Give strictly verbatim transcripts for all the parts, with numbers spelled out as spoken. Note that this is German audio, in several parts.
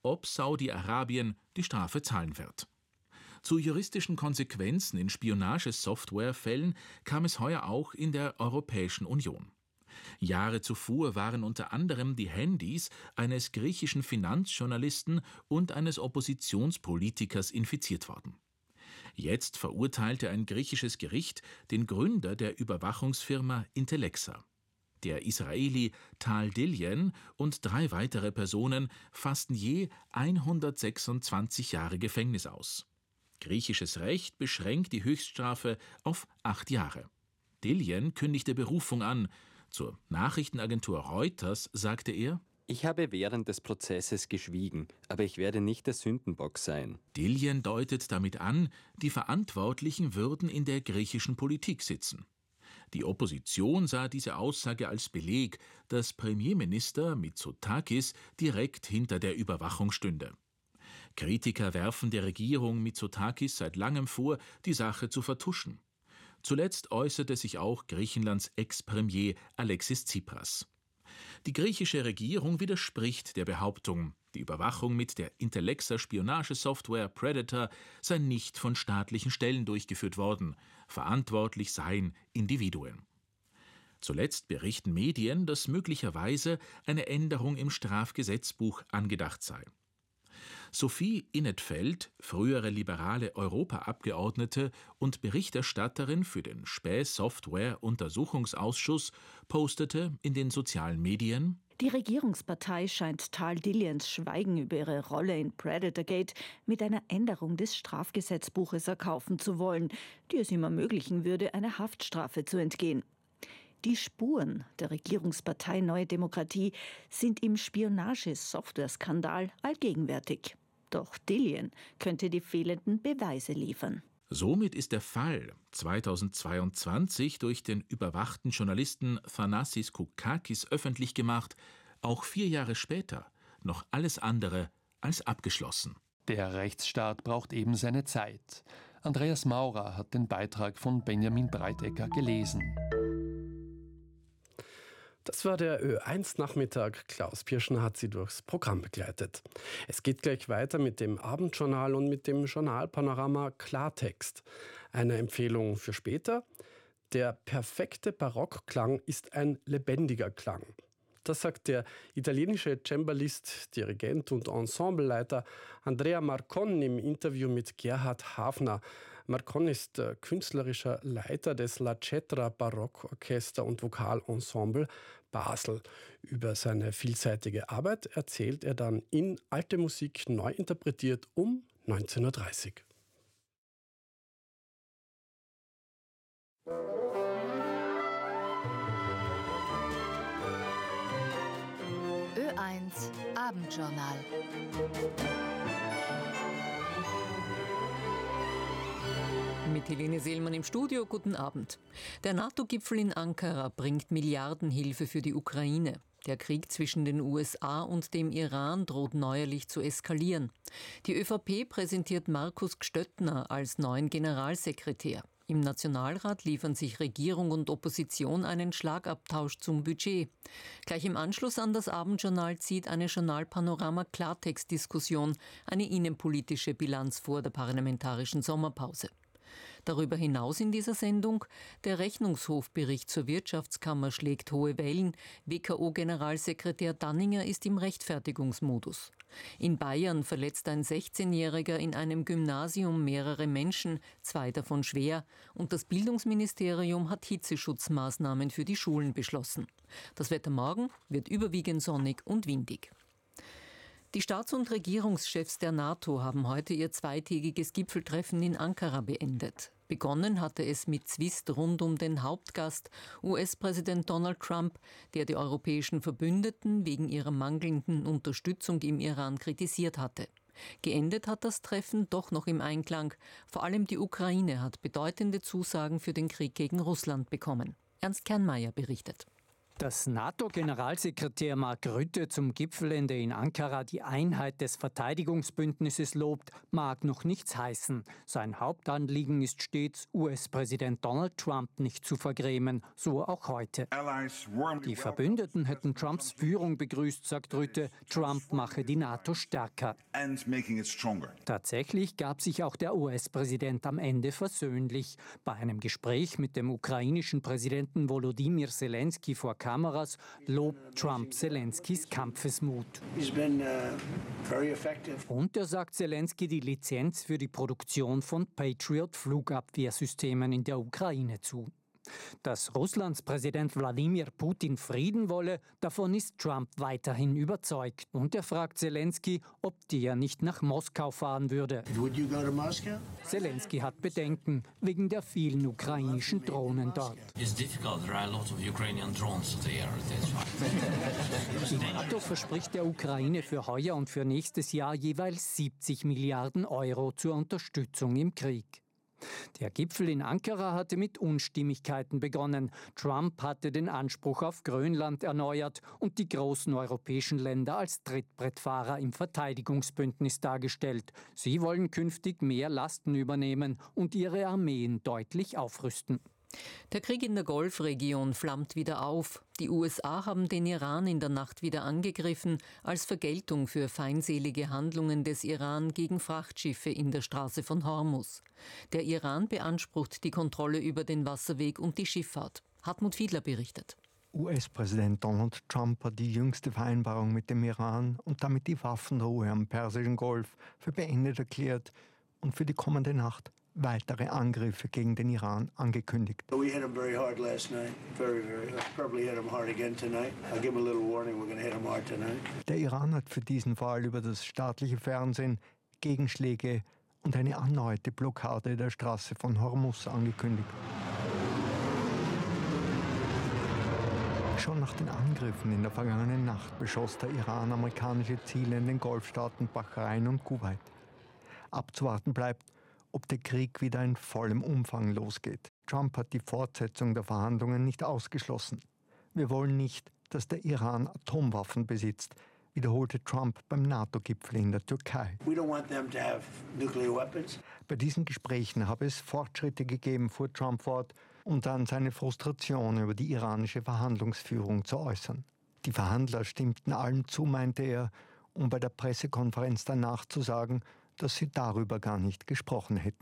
ob Saudi-Arabien die Strafe zahlen wird. Zu juristischen Konsequenzen in Spionagesoftwarefällen kam es heuer auch in der Europäischen Union. Jahre zuvor waren unter anderem die Handys eines griechischen Finanzjournalisten und eines Oppositionspolitikers infiziert worden. Jetzt verurteilte ein griechisches Gericht den Gründer der Überwachungsfirma Intellexa. Der Israeli Tal Dillian und drei weitere Personen fassten je hundertsechsundzwanzig Jahre Gefängnis aus. Griechisches Recht beschränkt die Höchststrafe auf acht Jahre. Dillian kündigte Berufung an. Zur Nachrichtenagentur Reuters sagte er: Ich habe während des Prozesses geschwiegen, aber ich werde nicht der Sündenbock sein. Dillian deutet damit an, die Verantwortlichen würden in der griechischen Politik sitzen. Die Opposition sah diese Aussage als Beleg, dass Premierminister Mitsotakis direkt hinter der Überwachung stünde. Kritiker werfen der Regierung Mitsotakis seit langem vor, die Sache zu vertuschen. Zuletzt äußerte sich auch Griechenlands Ex-Premier Alexis Tsipras. Die griechische Regierung widerspricht der Behauptung, die Überwachung mit der Intellexa-Spionagesoftware Predator sei nicht von staatlichen Stellen durchgeführt worden, verantwortlich seien Individuen. Zuletzt berichten Medien, dass möglicherweise eine Änderung im Strafgesetzbuch angedacht sei. Sophie Innetfeld, frühere liberale Europaabgeordnete und Berichterstatterin für den Späh-Software-Untersuchungsausschuss, postete in den sozialen Medien: Die Regierungspartei scheint Tal Dillians Schweigen über ihre Rolle in Predatorgate mit einer Änderung des Strafgesetzbuches erkaufen zu wollen, die es ihm ermöglichen würde, einer Haftstrafe zu entgehen. Die Spuren der Regierungspartei Neue Demokratie sind im Spionage-Software-Skandal allgegenwärtig. Doch Dillian könnte die fehlenden Beweise liefern. Somit ist der Fall zweitausendzweiundzwanzig durch den überwachten Journalisten Thanassis Koukakis öffentlich gemacht, auch vier Jahre später noch alles andere als abgeschlossen. Der Rechtsstaat braucht eben seine Zeit. Andreas Maurer hat den Beitrag von Benjamin Breitecker gelesen. Das war der Ö eins Nachmittag. Klaus Pirschner hat Sie durchs Programm begleitet. Es geht gleich weiter mit dem Abendjournal und mit dem Journalpanorama Klartext. Eine Empfehlung für später: Der perfekte Barockklang ist ein lebendiger Klang. Das sagt der italienische Cembalist, Dirigent und Ensembleleiter Andrea Marcon im Interview mit Gerhard Hafner. Marcon ist künstlerischer Leiter des La Cetra Barockorchester und Vokalensemble Basel. Über seine vielseitige Arbeit erzählt er dann in Alte Musik neu interpretiert um neunzehn Uhr dreißig. Ö eins Abendjournal. Mit Helene Seelmann im Studio, guten Abend. Der NATO-Gipfel in Ankara bringt Milliardenhilfe für die Ukraine. Der Krieg zwischen den U S A und dem Iran droht neuerlich zu eskalieren. Die ÖVP präsentiert Markus Gstöttner als neuen Generalsekretär. Im Nationalrat liefern sich Regierung und Opposition einen Schlagabtausch zum Budget. Gleich im Anschluss an das Abendjournal zieht eine Journalpanorama-Klartext-Diskussion eine innenpolitische Bilanz vor der parlamentarischen Sommerpause. Darüber hinaus in dieser Sendung: Der Rechnungshofbericht zur Wirtschaftskammer schlägt hohe Wellen. W K O-Generalsekretär Danninger ist im Rechtfertigungsmodus. In Bayern verletzt ein sechzehnjähriger in einem Gymnasium mehrere Menschen, zwei davon schwer, und das Bildungsministerium hat Hitzeschutzmaßnahmen für die Schulen beschlossen. Das Wetter morgen wird überwiegend sonnig und windig. Die Staats- und Regierungschefs der NATO haben heute ihr zweitägiges Gipfeltreffen in Ankara beendet. Begonnen hatte es mit Zwist rund um den Hauptgast, U S-Präsident Donald Trump, der die europäischen Verbündeten wegen ihrer mangelnden Unterstützung im Iran kritisiert hatte. Geendet hat das Treffen doch noch im Einklang. Vor allem die Ukraine hat bedeutende Zusagen für den Krieg gegen Russland bekommen. Ernst Kernmeier berichtet. Dass NATO-Generalsekretär Mark Rutte zum Gipfelende in Ankara die Einheit des Verteidigungsbündnisses lobt, mag noch nichts heißen. Sein Hauptanliegen ist stets, U S-Präsident Donald Trump nicht zu vergrämen, so auch heute. Die Verbündeten hätten Trumps Führung begrüßt, sagt Rutte. Trump mache die NATO stärker. Tatsächlich gab sich auch der U S-Präsident am Ende versöhnlich. Bei einem Gespräch mit dem ukrainischen Präsidenten Volodymyr Zelensky vor Kameras lobt Trump Zelenskys Kampfesmut. Und er sagt Zelensky die Lizenz für die Produktion von Patriot-Flugabwehrsystemen in der Ukraine zu. Dass Russlands Präsident Wladimir Putin Frieden wolle, davon ist Trump weiterhin überzeugt. Und er fragt Zelensky, ob der nicht nach Moskau fahren würde. Would you go to Moscow? Zelensky hat Bedenken wegen der vielen ukrainischen Drohnen dort. Die NATO verspricht der Ukraine für heuer und für nächstes Jahr jeweils siebzig Milliarden Euro zur Unterstützung im Krieg. Der Gipfel in Ankara hatte mit Unstimmigkeiten begonnen. Trump hatte den Anspruch auf Grönland erneuert und die großen europäischen Länder als Trittbrettfahrer im Verteidigungsbündnis dargestellt. Sie wollen künftig mehr Lasten übernehmen und ihre Armeen deutlich aufrüsten. Der Krieg in der Golfregion flammt wieder auf. Die U S A haben den Iran in der Nacht wieder angegriffen, als Vergeltung für feindselige Handlungen des Iran gegen Frachtschiffe in der Straße von Hormuz. Der Iran beansprucht die Kontrolle über den Wasserweg und die Schifffahrt. Hartmut Fiedler berichtet. U S-Präsident Donald Trump hat die jüngste Vereinbarung mit dem Iran und damit die Waffenruhe am Persischen Golf für beendet erklärt und für die kommende Nacht weitere Angriffe gegen den Iran angekündigt. Der Iran hat für diesen Fall über das staatliche Fernsehen Gegenschläge und eine erneute Blockade der Straße von Hormuz angekündigt. Schon nach den Angriffen in der vergangenen Nacht beschoss der Iran amerikanische Ziele in den Golfstaaten Bahrain und Kuwait. Abzuwarten bleibt, ob der Krieg wieder in vollem Umfang losgeht. Trump hat die Fortsetzung der Verhandlungen nicht ausgeschlossen. Wir wollen nicht, dass der Iran Atomwaffen besitzt, wiederholte Trump beim NATO-Gipfel in der Türkei. We don't want them to have nuclear weapons. Bei diesen Gesprächen habe es Fortschritte gegeben, fuhr Trump fort, um dann seine Frustration über die iranische Verhandlungsführung zu äußern. Die Verhandler stimmten allem zu, meinte er, um bei der Pressekonferenz danach zu sagen, dass sie darüber gar nicht gesprochen hätten.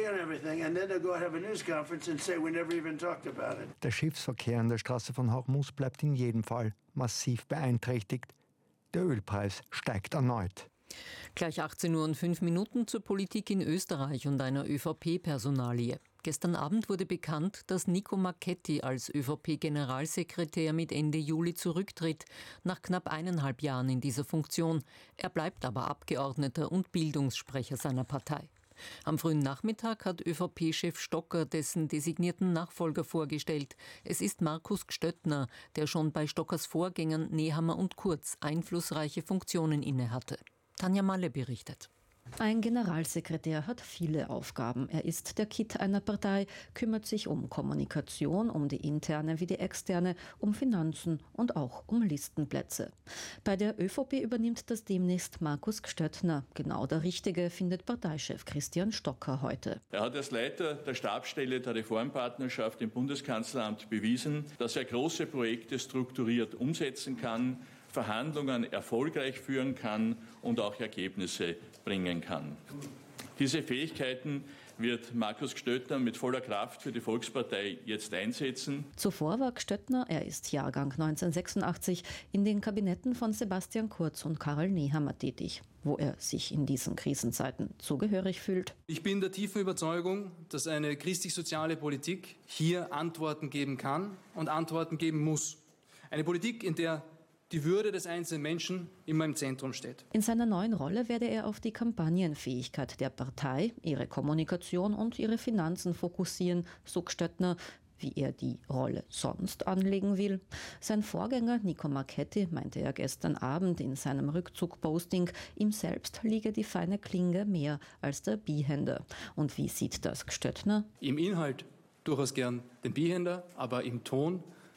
Der Schiffsverkehr an der Straße von Hormuz bleibt in jedem Fall massiv beeinträchtigt. Der Ölpreis steigt erneut. Gleich achtzehn Uhr und fünf Minuten zur Politik in Österreich und einer ÖVP-Personalie. Gestern Abend wurde bekannt, dass Nico Marchetti als ÖVP-Generalsekretär mit Ende Juli zurücktritt, nach knapp eineinhalb Jahren in dieser Funktion. Er bleibt aber Abgeordneter und Bildungssprecher seiner Partei. Am frühen Nachmittag hat ÖVP-Chef Stocker dessen designierten Nachfolger vorgestellt. Es ist Markus Gstöttner, der schon bei Stockers Vorgängern Nehammer und Kurz einflussreiche Funktionen innehatte. Tanja Malle berichtet. Ein Generalsekretär hat viele Aufgaben. Er ist der Kitt einer Partei, kümmert sich um Kommunikation, um die interne wie die externe, um Finanzen und auch um Listenplätze. Bei der ÖVP übernimmt das demnächst Markus Gstöttner. Genau der Richtige, findet Parteichef Christian Stocker heute. Er hat als Leiter der Stabsstelle der Reformpartnerschaft im Bundeskanzleramt bewiesen, dass er große Projekte strukturiert umsetzen kann, Verhandlungen erfolgreich führen kann und auch Ergebnisse bringen kann. Diese Fähigkeiten wird Markus Gstöttner mit voller Kraft für die Volkspartei jetzt einsetzen. Zuvor war Gstöttner, er ist Jahrgang neunzehnhundertsechsundachtzig, in den Kabinetten von Sebastian Kurz und Karl Nehammer tätig, wo er sich in diesen Krisenzeiten zugehörig fühlt. Ich bin der tiefen Überzeugung, dass eine christlich-soziale Politik hier Antworten geben kann und Antworten geben muss. Eine Politik, in der die Würde des einzelnen Menschen immer im Zentrum steht. In seiner neuen Rolle werde er auf die Kampagnenfähigkeit der Partei, ihre Kommunikation und ihre Finanzen fokussieren, so Gstöttner, wie er die Rolle sonst anlegen will. Sein Vorgänger Nico Marchetti meinte er gestern Abend in seinem Rückzug-Posting, ihm selbst liege die feine Klinge mehr als der Bihender. Und wie sieht das Gstöttner? Im Inhalt durchaus gern den Bihender, aber im Ton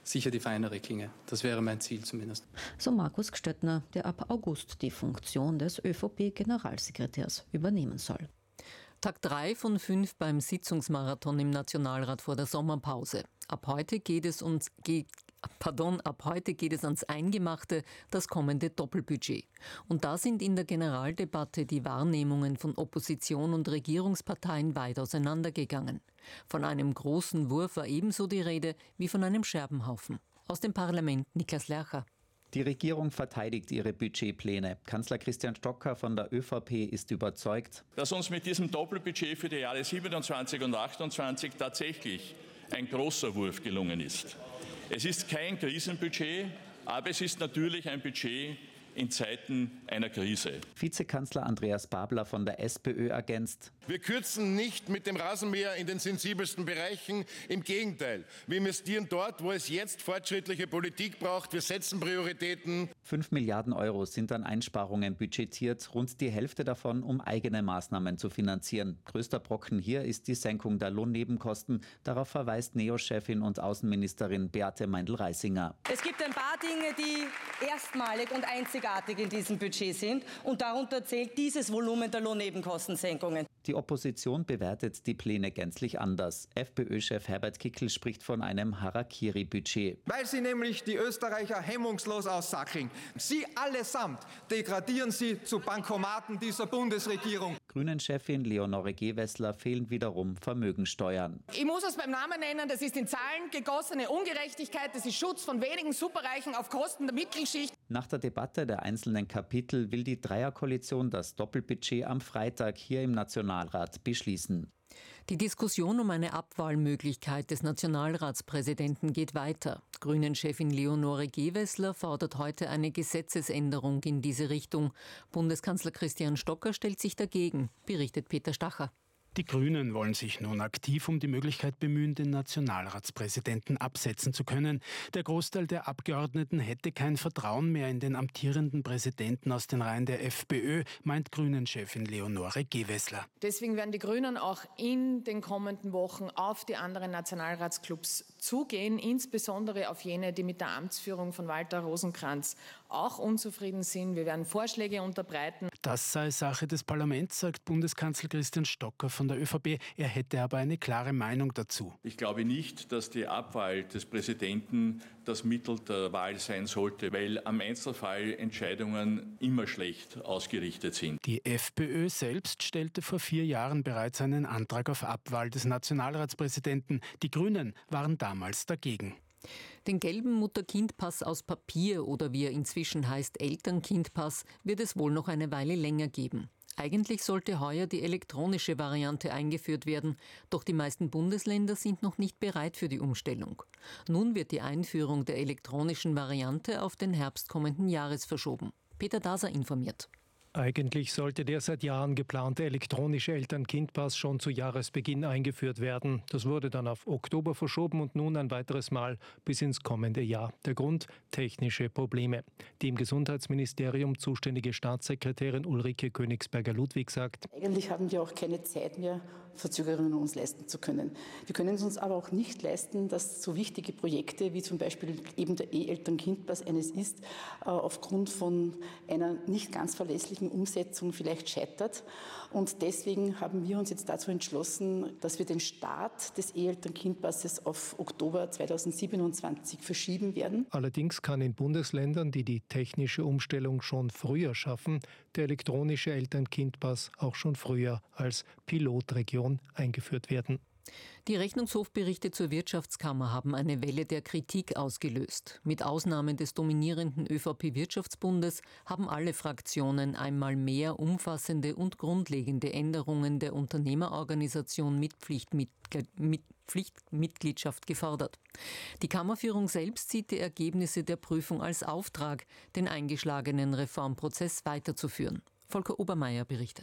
sicher die feinere Klinge. Das wäre mein Ziel zumindest. So Markus Gstöttner, der ab August die Funktion des ÖVP-Generalsekretärs übernehmen soll. Tag drei von fünf beim Sitzungsmarathon im Nationalrat vor der Sommerpause. Ab heute geht es uns... Ge Pardon, ab heute geht es ans Eingemachte, das kommende Doppelbudget. Und da sind in der Generaldebatte die Wahrnehmungen von Opposition und Regierungsparteien weit auseinandergegangen. Von einem großen Wurf war ebenso die Rede wie von einem Scherbenhaufen. Aus dem Parlament Niklas Lercher. Die Regierung verteidigt ihre Budgetpläne. Kanzler Christian Stocker von der ÖVP ist überzeugt, dass uns mit diesem Doppelbudget für die Jahre siebenundzwanzig und achtundzwanzig tatsächlich ein großer Wurf gelungen ist. Es ist kein Krisenbudget, aber es ist natürlich ein Budget in Zeiten einer Krise. Vizekanzler Andreas Babler von der SPÖ ergänzt: Wir kürzen nicht mit dem Rasenmäher in den sensibelsten Bereichen. Im Gegenteil, wir investieren dort, wo es jetzt fortschrittliche Politik braucht. Wir setzen Prioritäten. Fünf Milliarden Euro sind an Einsparungen budgetiert, rund die Hälfte davon, um eigene Maßnahmen zu finanzieren. Größter Brocken hier ist die Senkung der Lohnnebenkosten. Darauf verweist N E O-Chefin und Außenministerin Beate Meindl-Reisinger. Es gibt ein paar Dinge, die erstmalig und einzigartig in diesem Budget sind. Und darunter zählt dieses Volumen der Lohnnebenkostensenkungen. Die Opposition bewertet die Pläne gänzlich anders. FPÖ-Chef Herbert Kickl spricht von einem Harakiri-Budget. Weil sie nämlich die Österreicher hemmungslos aussackeln. Sie allesamt degradieren sie zu Bankomaten dieser Bundesregierung. Grünen-Chefin Leonore Gewessler fehlen wiederum Vermögensteuern. Ich muss es beim Namen nennen, das ist in Zahlen gegossene Ungerechtigkeit, das ist Schutz von wenigen Superreichen auf Kosten der Mittelschicht. Nach der Debatte der einzelnen Kapitel will die Dreierkoalition das Doppelbudget am Freitag hier im Nationalrat beschließen. Die Diskussion um eine Abwahlmöglichkeit des Nationalratspräsidenten geht weiter. Grünen-Chefin Leonore Gewessler fordert heute eine Gesetzesänderung in diese Richtung. Bundeskanzler Christian Stocker stellt sich dagegen, berichtet Peter Stacher. Die Grünen wollen sich nun aktiv um die Möglichkeit bemühen, den Nationalratspräsidenten absetzen zu können. Der Großteil der Abgeordneten hätte kein Vertrauen mehr in den amtierenden Präsidenten aus den Reihen der FPÖ, meint Grünen-Chefin Leonore Gewessler. Deswegen werden die Grünen auch in den kommenden Wochen auf die anderen Nationalratsclubs zugehen, insbesondere auf jene, die mit der Amtsführung von Walter Rosenkranz auch unzufrieden sind. Wir werden Vorschläge unterbreiten. Das sei Sache des Parlaments, sagt Bundeskanzler Christian Stocker von der ÖVP. Er hätte aber eine klare Meinung dazu. Ich glaube nicht, dass die Abwahl des Präsidenten das Mittel der Wahl sein sollte, weil am Einzelfall Entscheidungen immer schlecht ausgerichtet sind. Die FPÖ selbst stellte vor vier Jahren bereits einen Antrag auf Abwahl des Nationalratspräsidenten. Die Grünen waren damals dagegen. Den gelben Mutter-Kind-Pass aus Papier oder wie er inzwischen heißt Eltern-Kind-Pass wird es wohl noch eine Weile länger geben. Eigentlich sollte heuer die elektronische Variante eingeführt werden, doch die meisten Bundesländer sind noch nicht bereit für die Umstellung. Nun wird die Einführung der elektronischen Variante auf den Herbst kommenden Jahres verschoben. Peter Daser informiert. Eigentlich sollte der seit Jahren geplante elektronische Eltern-Kind-Pass schon zu Jahresbeginn eingeführt werden. Das wurde dann auf Oktober verschoben und nun ein weiteres Mal bis ins kommende Jahr. Der Grund? Technische Probleme. Die im Gesundheitsministerium zuständige Staatssekretärin Ulrike Königsberger-Ludwig sagt: Eigentlich haben wir auch keine Zeit mehr, Verzögerungen uns leisten zu können. Wir können es uns aber auch nicht leisten, dass so wichtige Projekte wie zum Beispiel eben der E-Eltern-Kind-Pass eines ist, aufgrund von einer nicht ganz verlässlichen Umsetzung vielleicht scheitert. Und deswegen haben wir uns jetzt dazu entschlossen, dass wir den Start des E-Eltern-Kind-Passes auf Oktober zweitausendsiebenundzwanzig verschieben werden. Allerdings kann in Bundesländern, die die technische Umstellung schon früher schaffen, der elektronische Eltern-Kind-Pass auch schon früher als Pilotregion eingeführt werden. Die Rechnungshofberichte zur Wirtschaftskammer haben eine Welle der Kritik ausgelöst. Mit Ausnahme des dominierenden ÖVP-Wirtschaftsbundes haben alle Fraktionen einmal mehr umfassende und grundlegende Änderungen der Unternehmerorganisation mit Pflichtmitglied, mit Pflichtmitgliedschaft gefordert. Die Kammerführung selbst sieht die Ergebnisse der Prüfung als Auftrag, den eingeschlagenen Reformprozess weiterzuführen. Volker Obermeier berichtet.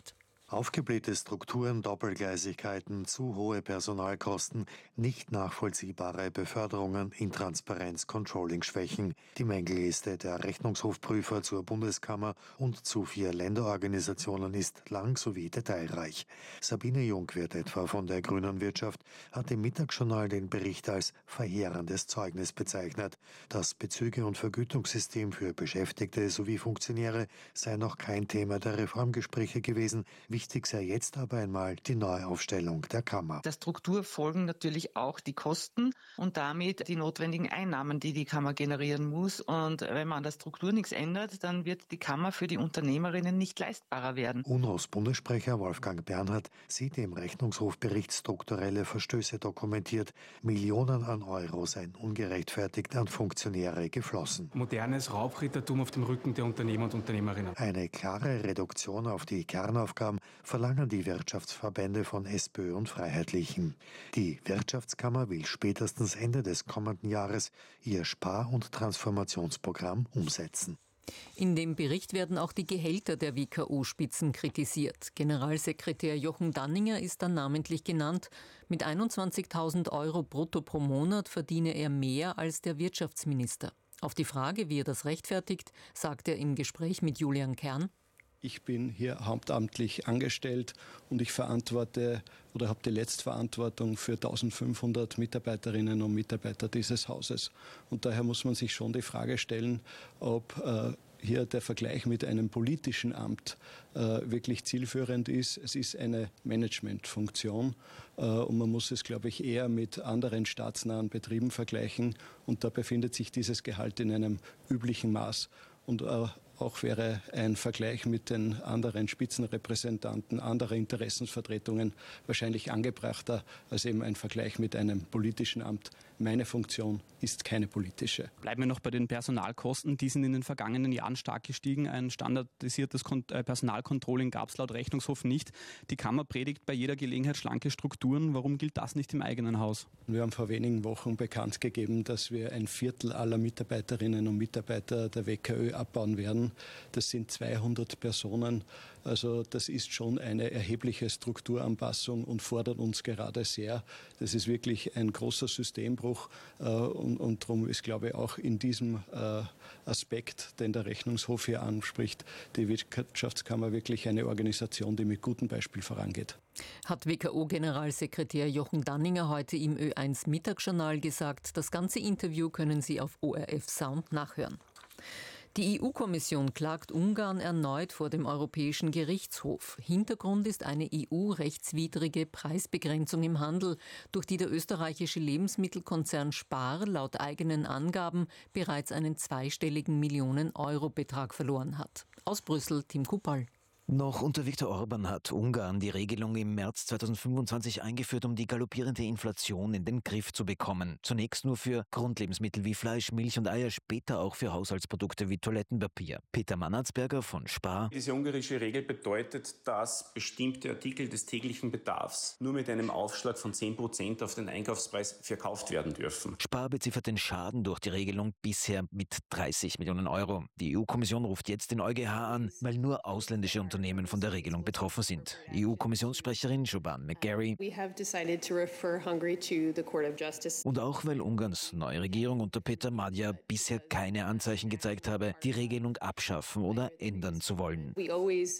Aufgeblähte Strukturen, Doppelgleisigkeiten, zu hohe Personalkosten, nicht nachvollziehbare Beförderungen, Intransparenz, Controlling-Schwächen. Die Mängelliste der Rechnungshofprüfer zur Bundeskammer und zu vier Länderorganisationen ist lang sowie detailreich. Sabine Jungwirth etwa von der Grünen Wirtschaft hat im Mittagsjournal den Bericht als verheerendes Zeugnis bezeichnet. Das Bezüge- und Vergütungssystem für Beschäftigte sowie Funktionäre sei noch kein Thema der Reformgespräche gewesen. Wichtig sei jetzt aber einmal die Neuaufstellung der Kammer. Der Struktur folgen natürlich auch die Kosten und damit die notwendigen Einnahmen, die die Kammer generieren muss. Und wenn man an der Struktur nichts ändert, dann wird die Kammer für die Unternehmerinnen nicht leistbarer werden. U N R O S-Bundessprecher Wolfgang Bernhard sieht im Rechnungshofbericht strukturelle Verstöße dokumentiert. Millionen an Euro seien ungerechtfertigt an Funktionäre geflossen. Modernes Raubrittertum auf dem Rücken der Unternehmer und Unternehmerinnen. Eine klare Reduktion auf die Kernaufgaben verlangen die Wirtschaftsverbände von SPÖ und Freiheitlichen. Die Wirtschaftskammer will spätestens Ende des kommenden Jahres ihr Spar- und Transformationsprogramm umsetzen. In dem Bericht werden auch die Gehälter der W K O-Spitzen kritisiert. Generalsekretär Jochen Danninger ist dann namentlich genannt. Mit einundzwanzigtausend Euro brutto pro Monat verdiene er mehr als der Wirtschaftsminister. Auf die Frage, wie er das rechtfertigt, sagt er im Gespräch mit Julian Kern: Ich bin hier hauptamtlich angestellt und ich verantworte oder habe die Letztverantwortung für eintausendfünfhundert Mitarbeiterinnen und Mitarbeiter dieses Hauses. Und daher muss man sich schon die Frage stellen, ob äh, hier der Vergleich mit einem politischen Amt äh, wirklich zielführend ist. Es ist eine Managementfunktion äh, und man muss es, glaube ich, eher mit anderen staatsnahen Betrieben vergleichen. Und da befindet sich dieses Gehalt in einem üblichen Maß. Und äh, auch wäre ein Vergleich mit den anderen Spitzenrepräsentanten anderer Interessensvertretungen wahrscheinlich angebrachter als eben ein Vergleich mit einem politischen Amt. Meine Funktion ist keine politische. Bleiben wir noch bei den Personalkosten. Die sind in den vergangenen Jahren stark gestiegen. Ein standardisiertes Personalcontrolling gab es laut Rechnungshof nicht. Die Kammer predigt bei jeder Gelegenheit schlanke Strukturen. Warum gilt das nicht im eigenen Haus? Wir haben vor wenigen Wochen bekannt gegeben, dass wir ein Viertel aller Mitarbeiterinnen und Mitarbeiter der W K Ö abbauen werden. Das sind zweihundert Personen. Also das ist schon eine erhebliche Strukturanpassung und fordert uns gerade sehr. Das ist wirklich ein großer Systembruch und, und darum ist, glaube ich, auch in diesem Aspekt, den der Rechnungshof hier anspricht, die Wirtschaftskammer wirklich eine Organisation, die mit gutem Beispiel vorangeht. Hat W K O-Generalsekretär Jochen Danninger heute im Ö eins Mittagsjournal gesagt. Das ganze Interview können Sie auf O R F Sound nachhören. Die E U-Kommission klagt Ungarn erneut vor dem Europäischen Gerichtshof. Hintergrund ist eine E U-rechtswidrige Preisbegrenzung im Handel, durch die der österreichische Lebensmittelkonzern Spar laut eigenen Angaben bereits einen zweistelligen Millionen-Euro-Betrag verloren hat. Aus Brüssel, Tim Kupal. Noch unter Viktor Orban hat Ungarn die Regelung im März zweitausendfünfundzwanzig eingeführt, um die galoppierende Inflation in den Griff zu bekommen. Zunächst nur für Grundlebensmittel wie Fleisch, Milch und Eier, später auch für Haushaltsprodukte wie Toilettenpapier. Peter Mannatzberger von Spar. Diese ungarische Regel bedeutet, dass bestimmte Artikel des täglichen Bedarfs nur mit einem Aufschlag von zehn Prozent auf den Einkaufspreis verkauft werden dürfen. Spar beziffert den Schaden durch die Regelung bisher mit dreißig Millionen Euro. Die E U-Kommission ruft jetzt den EuGH an, weil nur ausländische Unternehmen Unternehmen von der Regelung betroffen sind. E U-Kommissionssprecherin Joban McGarry. Und auch weil Ungarns neue Regierung unter Peter Magyar bisher keine Anzeichen gezeigt habe, die Regelung abschaffen oder ändern zu wollen. Wir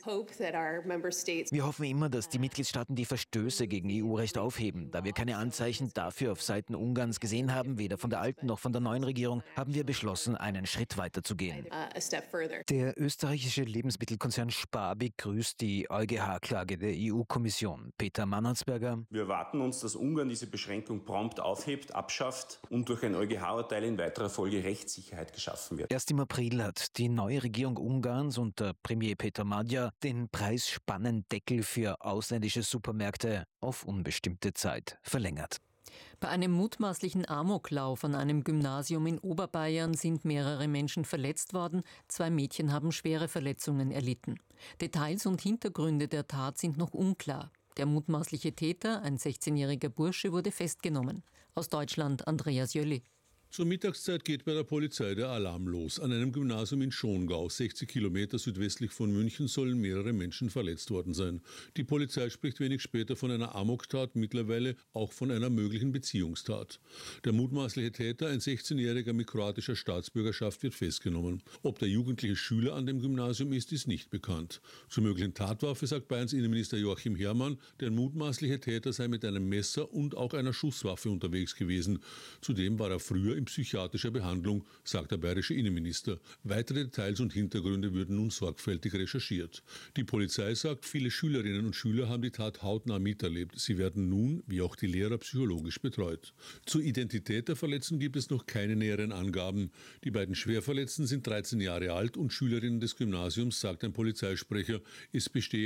hoffen immer, dass die Mitgliedstaaten die Verstöße gegen E U-Recht aufheben. Da wir keine Anzeichen dafür auf Seiten Ungarns gesehen haben, weder von der alten noch von der neuen Regierung, haben wir beschlossen, einen Schritt weiter zu gehen. Der österreichische Lebensmittelkonzern Spar begrüßt die EuGH-Klage der E U-Kommission. Peter Mannatzberger. Wir erwarten uns, dass Ungarn diese Beschränkung prompt aufhebt, abschafft und durch ein EuGH-Urteil in weiterer Folge Rechtssicherheit geschaffen wird. Erst im April hat die neue Regierung Ungarns unter Premier Peter Magyar den Preisspannendeckel für ausländische Supermärkte auf unbestimmte Zeit verlängert. Bei einem mutmaßlichen Amoklauf an einem Gymnasium in Oberbayern sind mehrere Menschen verletzt worden. Zwei Mädchen haben schwere Verletzungen erlitten. Details und Hintergründe der Tat sind noch unklar. Der mutmaßliche Täter, ein sechzehnjähriger Bursche, wurde festgenommen. Aus Deutschland Andreas Jölli. Zur Mittagszeit geht bei der Polizei der Alarm los. An einem Gymnasium in Schongau, sechzig Kilometer südwestlich von München, sollen mehrere Menschen verletzt worden sein. Die Polizei spricht wenig später von einer Amoktat, mittlerweile auch von einer möglichen Beziehungstat. Der mutmaßliche Täter, ein sechzehnjähriger mit kroatischer Staatsbürgerschaft, wird festgenommen. Ob der jugendliche Schüler an dem Gymnasium ist, ist nicht bekannt. Zur möglichen Tatwaffe sagt Bayerns Innenminister Joachim Herrmann, der mutmaßliche Täter sei mit einem Messer und auch einer Schusswaffe unterwegs gewesen. Zudem war er früher in psychiatrischer Behandlung, sagt der bayerische Innenminister. Weitere Details und Hintergründe würden nun sorgfältig recherchiert. Die Polizei sagt, viele Schülerinnen und Schüler haben die Tat hautnah miterlebt. Sie werden nun, wie auch die Lehrer, psychologisch betreut. Zur Identität der Verletzten gibt es noch keine näheren Angaben. Die beiden Schwerverletzten sind dreizehn Jahre alt und Schülerinnen des Gymnasiums, sagt ein Polizeisprecher. Es bestehe